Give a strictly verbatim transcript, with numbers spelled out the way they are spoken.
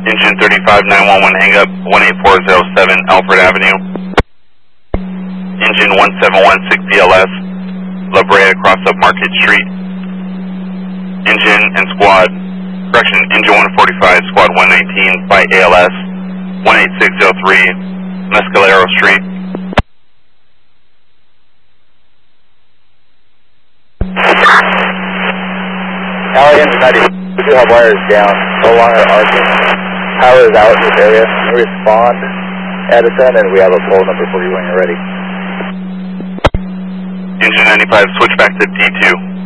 Engine thirty-five nine one one hang up, one eight four zero seven Alfred Avenue. Engine one seven one six B L S, La Brea cross up Market Street. Engine and squad, correction, engine one forty-five, squad one nineteen by A L S, one eight six zero three Mescalero Street. Alley engine ninety, we do have wires down, no longer arcing. Power is out in this area. Respond, Edison, and we have a pole number for you when you're ready. Engine ninety-five, switch back to D two.